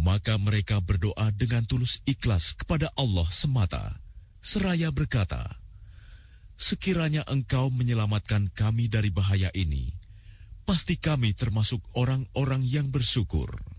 Maka mereka berdoa dengan tulus ikhlas kepada Allah semata, seraya berkata, "Sekiranya Engkau menyelamatkan kami dari bahaya ini, pasti kami termasuk orang-orang yang bersyukur."